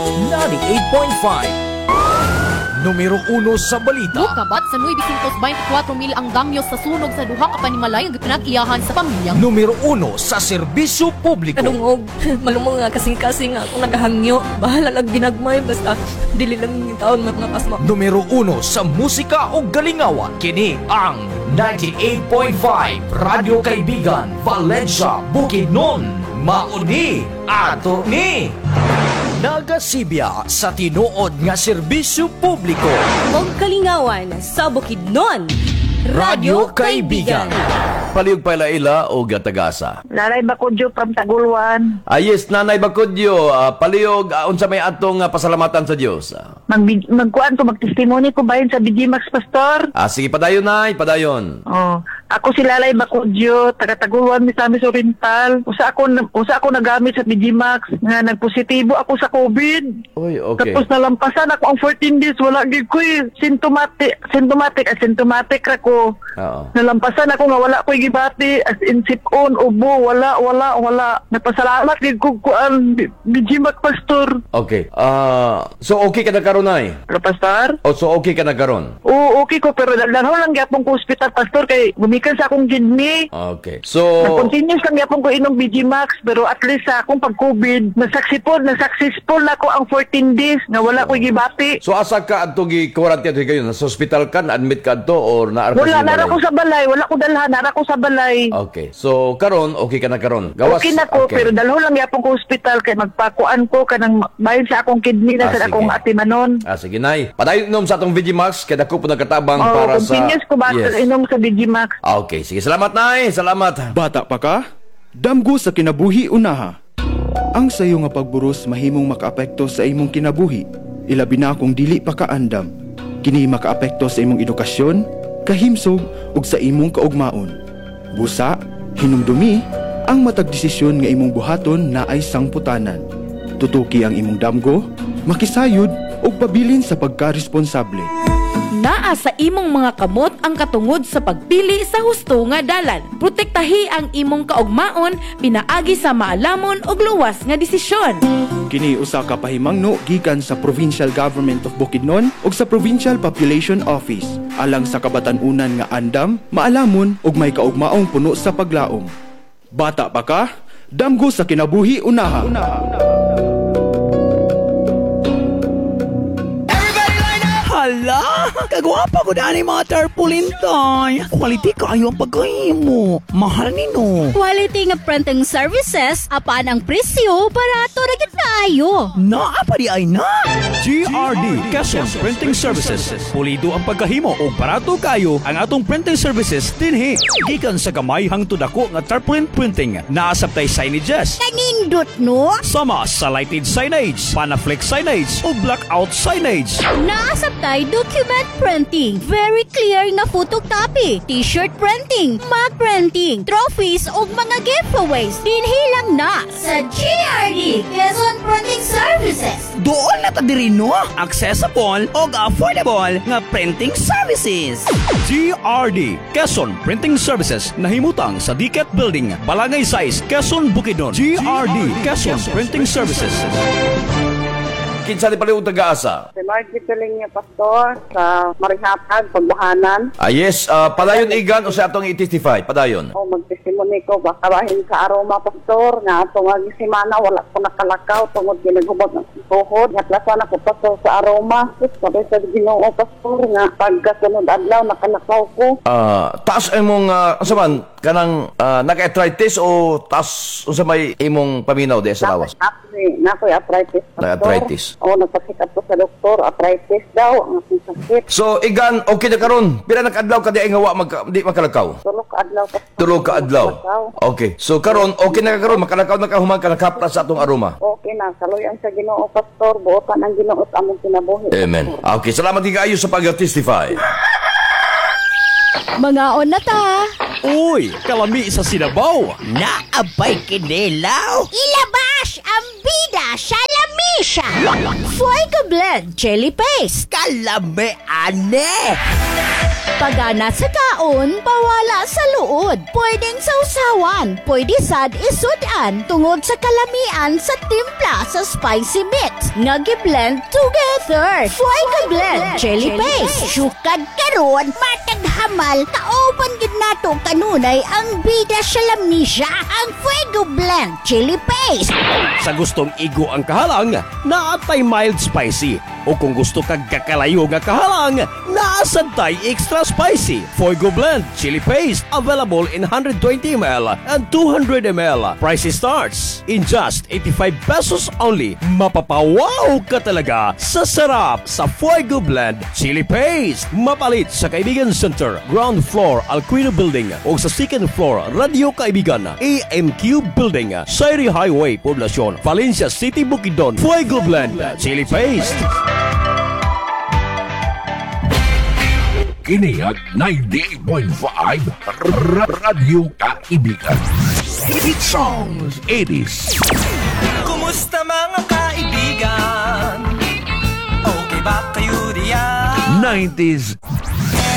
98.5 Numero 1 sa balita. Kabat sa 924 mil ang damyo sa sunog sa duha ka panimalay ang pinag-iyahan sa pamilyang. Numero 1 sa serbisyo publiko. Kadungog, malumong nga kasing-kasing nga akong nagahangyo. Bahala lang ginagmay, basta dili lang yung taon mga kasma. Numero 1 sa musika o galingawan. Kini ang 98.5 Radyo Kaibigan, Valencia, Bukidnon. Mauni ato ni nagasibya sa tinuod nga serbisyo publiko. Og kalingawan sa Bukidnon. Radyo Kaibigan. Palihog pa ila o gatagasa. Nanay Bakudyo from Taguluan. Yes, Nanay Bakudyo, palihog unsa may atong pasalamatan sa Dios. Magkuan ko, magtestimony ko bahin sa BG Max Pastor. Sige, padayon Nay, padayon. Oh, ako si Lalay Bakudyo, taga Taguluan, Misamis Oriental. Usa ako nagamit sa BG Max nga nagpositibo ako sa COVID. Oy, okay. Tapos nalampasan ako ang 14 days, wala gid ko symptomatic ako. Oo. Nalampasan ako nga wala ko gibati as in sipon, ubo, wala. Napasalamat gid ko kuan BG Max Pastor. Okay. So okay ka na karon Nay? Pero Pastor? So okay ka na karon? Oo, okay ko, pero dalhan lang gyapon ko hospital, Pastor, kay gumikan sa akong kidney. Okay. So Continuous lang gyapon ko inom BG Max, pero at least sa akong pag-COVID, successful na ko ang 14 days na wala ko gibati. So asa ka adto gi-quarantine kayo? Sa hospital ka, na-admit ka adto or naa ka Wala, nara ko sa balay, wala ko dalhan, nara ko sa balay. Okay. So karon okay ka na karon. Gawas. Okay na ko, pero dalhan lang gyapon ko hospital kay magpakuan ko kanang bahin sa akong kidney na sa sige. akong atimanon. Sige Nay. Padayon inom sa atong VG Max kay dako po nagkatabang para sa continuous ko ba inom sa BG Max. Okay, sige. Salamat Nay. Salamat. Bata pa ka? Damgo sa kinabuhi unaha. Ang sayo nga pagburos mahimong makaapekto sa imong kinabuhi. Ilabi na kung dili pa ka andam. Kini makaapekto sa imong edukasyon, kahimsog ug sa imong kaugmaon. Busa, hinumdumi, ang matag desisyon nga imong buhaton na ay sangputanan. Tutuki ang imong damgo, makisayod ug pabilin sa pagkaresponsable. Naa sa imong mga kamot ang katungod sa pagpili sa husto nga dalan. Protektahi ang imong kaugmaon pinaagi sa maalamon ug luwas nga desisyon. Kini usa ka pahimangno gikan sa Provincial Government of Bukidnon ug sa Provincial Population Office alang sa kabatan-unan nga andam, maalamon ug may kaugmaong puno sa paglaom. Bata pa ka? Damgo sa kinabuhi unaha. Hala, kagwapa ko daan mga tarpulintay. Quality kayo ang pagkahimo. Mahal nino. Quality nga printing services, apaan ang presyo, barato na gid kaayo. Naa pa di ay na. GRD Quezon Printing Services. Pulido ang pagkahimo o barato kayo ang atong printing services dinhi. Gikan sa gamay hangtod dako nga tarpaulin printing. Naasabtay signages. Kanindot no? Sama sa lighted signage, panaflex signage o blackout signage. Naasabtay document printing, very clear nga photocopy, t-shirt printing, mug printing, trophies ug mga giveaways. Dinhi lang na sa GRD Quezon Printing Services. Doon na ta diri no, accessible ug affordable nga printing services. GRD Quezon Printing Services nahimutang sa Diket Building, Balangay 6, Quezon, Bukidnon. GRD Quezon Printing Services. Kinsa ni palihog taga-asa? Si Margie Piling Pastor sa Marihatag, Pagbuhanan. Yes, padayon igan o sa atong i-testify, padayon. O magtestimony ko, baka bahin sa aroma, Pastor, nga atong semana wala ko nakalakaw, tungod ginagubag ng tuhod. Natlasan ako, Pastor, sa aroma. Sabi sa Ginoo, Pastor, nga pagkasunod adlaw, nakalakaw ko. Taas imong, saman, kanang naka-arthritis o taas o sa may imong paminaw di sa lawas? Nako'y arthritis, Pastor. Arthritis. O, nagpasikap ko sa doktor, arthritis daw, ang aking sakit. So, igan, okay na karon. Pila nag-adlaw ka di ay ngawa, di makalakaw? Tulog ka adlaw, Pastor. Tulog ka adlaw. Okay. So, karon, okay na karon, makalakaw na ka, humang ka nakapra sa atong aroma. Okay na, saluyan sa Ginoo, Pastor, buotan ang Ginoo at among kinabuhi. Amen. Okay, salamat kayo sa pag-testify. Mga na ta. Uy, kalami sa Sinabaw. Naabay kinilaw. Ilabas ang bida sa lamisa. Fuego Blend Jelly Paste. Kalami ane. Pagana sa kaon, pawala sa luod. Pwedeng sausawan, pwede sad isudan tungod sa kalamian sa timpla sa spicy mix. Nga gi-blend together. Fuego blend, chili paste. Syukad karon, matag hamal, kauban gid nato kanunay ang bida sa lamnesia, ang Fuego blend, chili paste. Sa gustong igo ang kahalang, naatay mild spicy. O kung gusto kag kakalayo nga kahalang, naasantay extra spicy. Fuego blend, chili paste, available in 120 ml and 200 ml. Price starts in just 85 pesos only. Mapapawaw ka talaga sa sarap sa Fuego blend, chili paste. Mapalit sa Kaibigan Center, ground floor, Alquino Building o sa second floor, Radio Kaibigan, AMQ Building, Sairi Highway, Poblacion, Valencia City, Bukidnon. Fuego blend, chili paste. Kiniag 98.5 Radio Kaibigan. Hit songs 80s. Kumusta mga kaibigan? Okay ba kayo diyan? 90s